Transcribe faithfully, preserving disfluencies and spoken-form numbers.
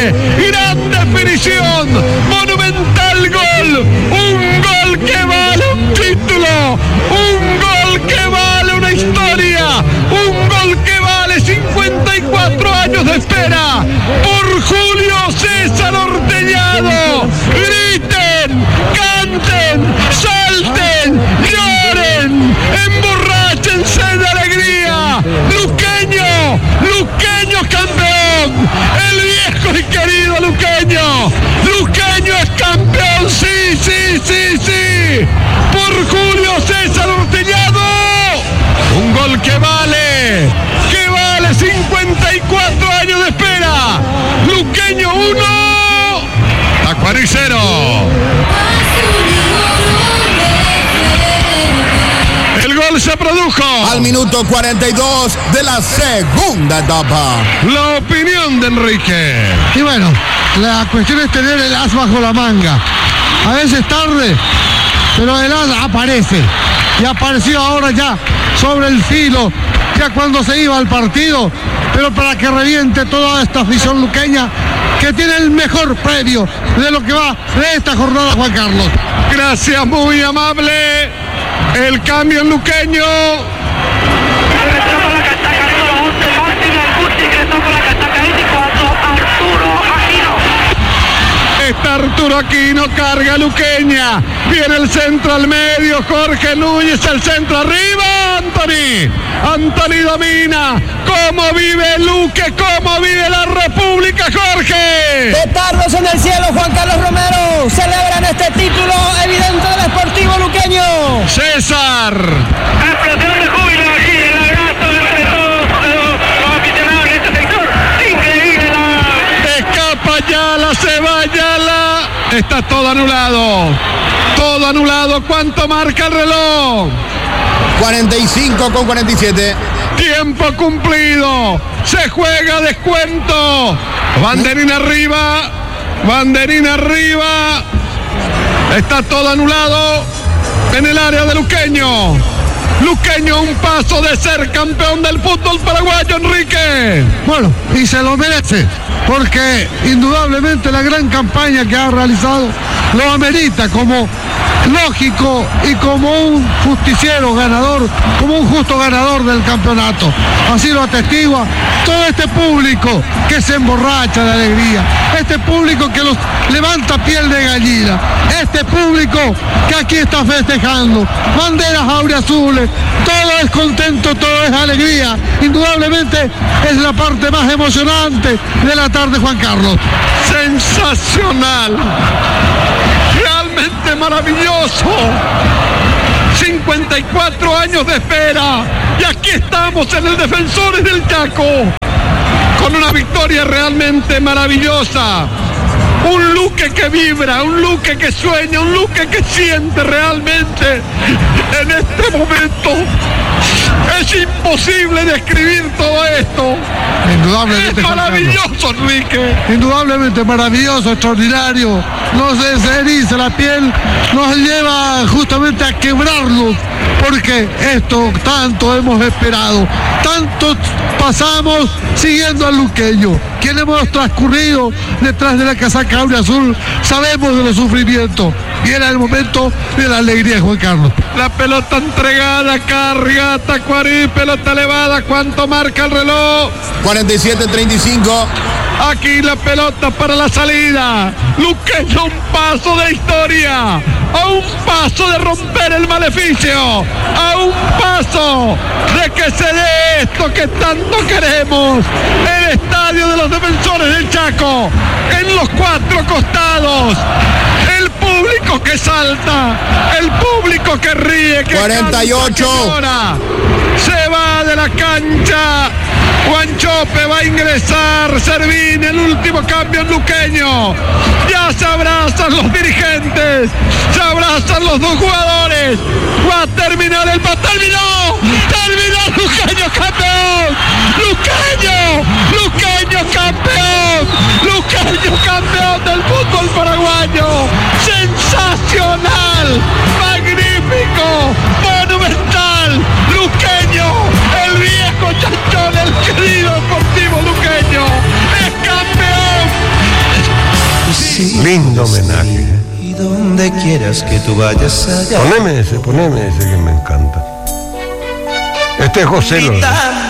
gran definición, monumental gol, un gol que vale un título, un gol que vale una historia, un gol que vale cincuenta y cuatro años de espera por Julio César Ortellado. Griten, canten, salten, lloren, emborráchense de alegría. Luqueño, Luqueño campeón, el viejo y querido Luqueño, Luqueño es campeón, sí, sí, sí, sí, por Julio César Ortellado. Un gol que vale, que vale cincuenta y cuatro años de espera. Luqueño uno, Tacuarí cero. El gol se produjo al minuto cuarenta y dos de la segunda etapa. La opinión de Enrique. Y bueno, la cuestión es tener el as bajo la manga. A veces tarde, pero el as aparece. Y apareció ahora ya sobre el filo, ya cuando se iba al partido, pero para que reviente toda esta afición luqueña que tiene el mejor premio de lo que va de esta jornada, Juan Carlos. Gracias, muy amable. El cambio en Luqueño. Está Arturo Aquino, carga Luqueña. Viene el centro al medio, Jorge Núñez, el centro arriba, Anthony. Anthony domina. ¿Cómo vive Luque? ¿Cómo vive la República, Jorge? Petardos en el cielo, Juan Carlos Romero. Celebran este título evidente del Sportivo Luqueño. César. Explosión de júbilo aquí, el abrazo entre todos los aficionados de este sector. Increíble la... Escapa Ayala, se va Ayala. Está todo anulado. Todo anulado. ¿Cuánto marca el reloj? cuarenta y cinco con cuarenta y siete. Tiempo cumplido. Se juega descuento. Banderín arriba. Banderín arriba. Está todo anulado en el área de Luqueño. Luqueño, un paso de ser campeón del fútbol paraguayo, Enrique. Bueno, y se lo merece, porque indudablemente la gran campaña que ha realizado lo amerita como lógico y como un justiciero ganador, como un justo ganador del campeonato. Así lo atestigua todo este público que se emborracha de alegría, este público que los levanta piel de gallina, este público que aquí está festejando, banderas auriazules, todo es contento, todo es alegría. Indudablemente es la parte más emocionante de la tarde, Juan Carlos. Sensacional. Realmente maravilloso. cincuenta y cuatro años de espera. Y aquí estamos en el Defensores del Chaco. Con una victoria realmente maravillosa. Un Luque que vibra, un Luque que sueña, un Luque que siente realmente en este momento. Es imposible describir todo esto. Indudablemente, es maravilloso, Enrique. Indudablemente maravilloso, extraordinario. Nos eriza la piel, nos lleva justamente a quebrarnos, porque esto tanto hemos esperado, tanto pasamos siguiendo al luqueño. Quienes hemos transcurrido detrás de la casaca auriazul sabemos de los sufrimientos. Y era el momento de la alegría, Juan Carlos. La pelota entregada, carga Tacuarí, pelota elevada. ¿Cuánto marca el reloj? cuarenta y siete treinta y cinco. Aquí la pelota para la salida. Luqueño a un paso de historia. A un paso de romper el maleficio. A un paso de que se dé esto que tanto queremos. El estadio de los Defensores del Chaco. En los cuatro costados. El público que salta. El público que ríe. Que cuarenta y ocho. Canta, que se va de la cancha. Juan Chope va a ingresar. Servín, el último cambio en Luqueño. Ya se abrazan los dirigentes. Se abrazan los dos jugadores. Va a terminar el partido. ¡Terminó! ¡Terminó! ¡Luqueño campeón! ¡Luqueño! ¡Luqueño campeón! ¡Luqueño campeón del fútbol paraguayo! ¡Sensacional! ¡Magnífico! ¡Monumental! ¡Luqueño! ¡El viejo chanchón! ¡El querido Deportivo Luqueño! ¡Es campeón! Lindo homenaje. Y donde quieras que tú vayas allá. Poneme ese, poneme ese que me encanta. Este es José Lozano.